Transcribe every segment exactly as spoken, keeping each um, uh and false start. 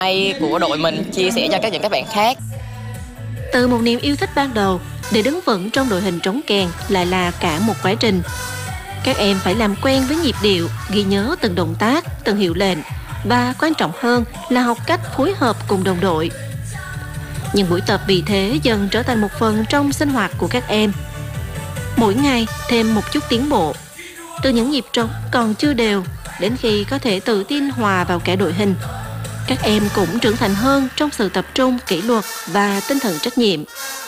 hay của đội mình chia sẻ cho các những các bạn khác. Từ một niềm yêu thích ban đầu để đứng vững trong đội hình trống kèn lại là cả một quá trình. Các em phải làm quen với nhịp điệu, ghi nhớ từng động tác, từng hiệu lệnh và quan trọng hơn là học cách phối hợp cùng đồng đội. Những buổi tập vì thế dần trở thành một phần trong sinh hoạt của các em. Mỗi ngày thêm một chút tiến bộ, từ những nhịp trống còn chưa đều đến khi có thể tự tin hòa vào cả đội hình. Các em cũng trưởng thành hơn trong sự tập trung, kỷ luật và tinh thần trách nhiệm.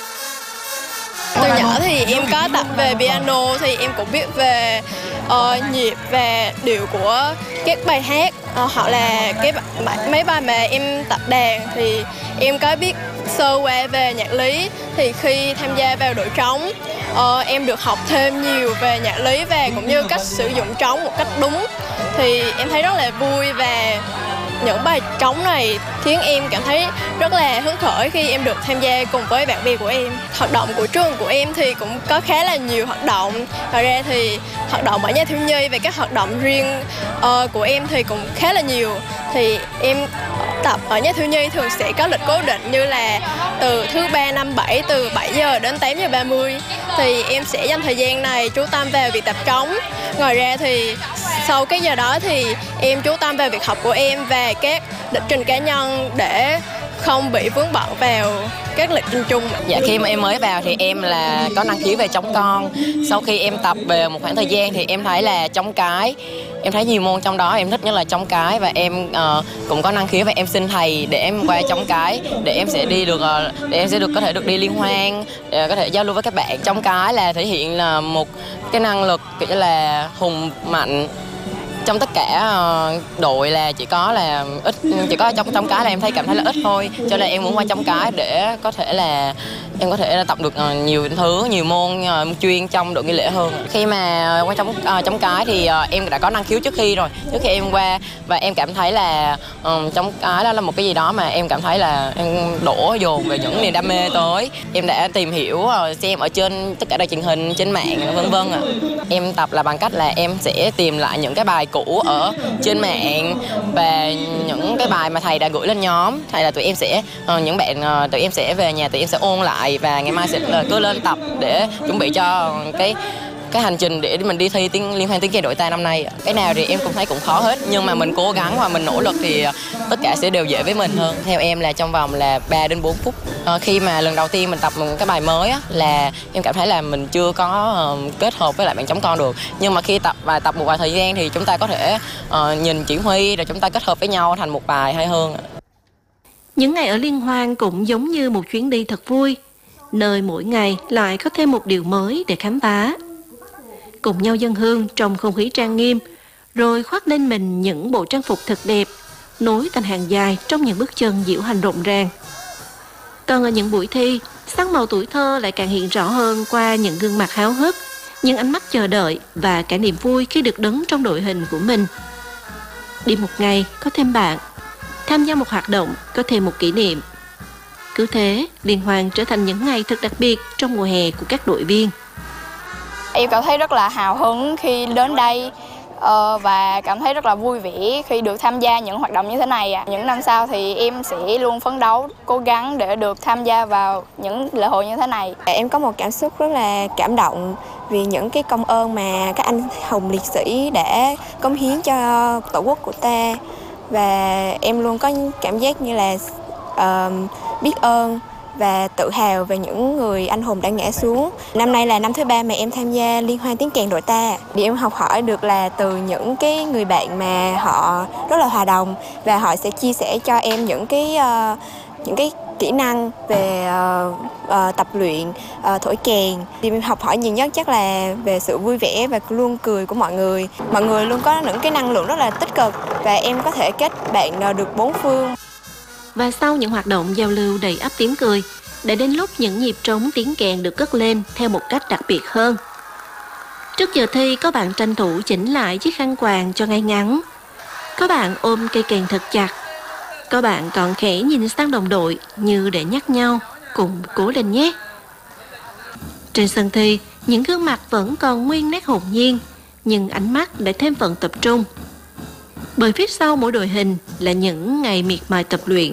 Từ nhỏ thì em có tập về piano thì em cũng biết về uh, nhịp và điệu của các bài hát uh, hoặc là cái mấy bài mà em tập đàn thì em có biết sơ qua về nhạc lý. Thì khi tham gia vào đội trống uh, em được học thêm nhiều về nhạc lý và cũng như cách sử dụng trống một cách đúng, thì em thấy rất là vui. Và những bài trống này khiến em cảm thấy rất là hứng khởi khi em được tham gia cùng với bạn bè của em. Hoạt động của trường của em thì cũng có khá là nhiều hoạt động. Ngoài ra thì hoạt động ở nhà thiếu nhi và các hoạt động riêng uh, của em thì cũng khá là nhiều. Thì em tập ở nhà thiếu nhi thường sẽ có lịch cố định như là từ thứ ba, năm, bảy, từ bảy giờ đến tám giờ ba mươi. Thì em sẽ dành thời gian này chú tâm vào việc tập trống. Ngoài ra thì sau cái giờ đó thì em chú tâm vào việc học của em và các lịch trình cá nhân để không bị vướng bận vào các lịch trình chung. Dạ, khi mà em mới vào thì em là có năng khiếu về trống con. Sau khi em tập về một khoảng thời gian thì em thấy là trống cái, em thấy nhiều môn trong đó em thích nhất là trống cái, và em uh, cũng có năng khiếu và em xin thầy để em qua trống cái để em sẽ đi được uh, để em sẽ được có thể được đi liên hoan, để có thể giao lưu với các bạn. Trống cái là thể hiện là một cái năng lực kiểu như là hùng mạnh. Trong tất cả uh, đội là chỉ có là ít, chỉ có trong trong cái là em thấy cảm thấy là ít thôi, cho nên em muốn qua trong cái để có thể là em có thể tập được uh, nhiều thứ, nhiều môn uh, chuyên trong đội nghi lễ hơn. Khi mà qua trong uh, trong cái thì uh, em đã có năng khiếu trước khi rồi, trước khi em qua, và em cảm thấy là uh, trong cái đó là một cái gì đó mà em cảm thấy là em đổ dồn về những niềm đam mê tới. Em đã tìm hiểu uh, xem ở trên tất cả đài truyền hình, trên mạng vân vân ạ. Em tập là bằng cách là em sẽ tìm lại những cái bài cũ ở trên mạng và những cái bài mà thầy đã gửi lên nhóm. Thầy là tụi em sẽ uh, những bạn uh, tụi em sẽ về nhà tụi em sẽ ôn lại và ngày mai sẽ uh, cứ lên tập để chuẩn bị cho cái cái hành trình để mình đi thi tiếng liên hoan tiếng kèn đội ta năm nay. Cái nào thì em cũng thấy cũng khó hết, nhưng mà mình cố gắng và mình nỗ lực thì tất cả sẽ đều dễ với mình hơn. Theo em là trong vòng là ba đến bốn phút. À, khi mà lần đầu tiên mình tập một cái bài mới á, là em cảm thấy là mình chưa có uh, kết hợp với lại bạn trống con được. Nhưng mà khi tập và tập một vài thời gian thì chúng ta có thể uh, nhìn chỉ huy rồi chúng ta kết hợp với nhau thành một bài hay hơn. Những ngày ở liên hoan cũng giống như một chuyến đi thật vui, nơi mỗi ngày lại có thêm một điều mới để khám phá. Cùng nhau dâng hương trong không khí trang nghiêm, rồi khoác lên mình những bộ trang phục thật đẹp, nối thành hàng dài trong những bước chân diễu hành rộn ràng. Còn ở những buổi thi, sắc màu tuổi thơ lại càng hiện rõ hơn qua những gương mặt háo hức, những ánh mắt chờ đợi và cả niềm vui khi được đứng trong đội hình của mình. Đi một ngày có thêm bạn, tham gia một hoạt động có thêm một kỷ niệm. Cứ thế, liên hoan trở thành những ngày thật đặc biệt trong mùa hè của các đội viên. Em cảm thấy rất là hào hứng khi đến đây và cảm thấy rất là vui vẻ khi được tham gia những hoạt động như thế này. Những năm sau thì em sẽ luôn phấn đấu, cố gắng để được tham gia vào những lễ hội như thế này. Em có một cảm xúc rất là cảm động vì những cái công ơn mà các anh hùng liệt sĩ đã cống hiến cho tổ quốc của ta. Và em luôn có cảm giác như là uh, biết ơn và tự hào về những người anh hùng đã ngã xuống. Năm nay là năm thứ ba mà em tham gia liên hoan tiếng kèn đội ta. Thì em học hỏi được là từ những cái người bạn mà họ rất là hòa đồng và họ sẽ chia sẻ cho em những cái uh, những cái kỹ năng về uh, uh, tập luyện uh, thổi kèn. Thì em học hỏi nhiều nhất chắc là về sự vui vẻ và luôn cười của mọi người. Mọi người luôn có những cái năng lượng rất là tích cực và em có thể kết bạn uh, được bốn phương. Và sau những hoạt động giao lưu đầy ắp tiếng cười, đã đến lúc những nhịp trống tiếng kèn được cất lên theo một cách đặc biệt hơn. Trước giờ thi, có bạn tranh thủ chỉnh lại chiếc khăn quàng cho ngay ngắn. Có bạn ôm cây kèn thật chặt. Có bạn còn khẽ nhìn sang đồng đội như để nhắc nhau, cùng cố lên nhé. Trên sân thi, những gương mặt vẫn còn nguyên nét hồn nhiên, nhưng ánh mắt đã thêm phần tập trung. Bởi phía sau mỗi đội hình là những ngày miệt mài tập luyện,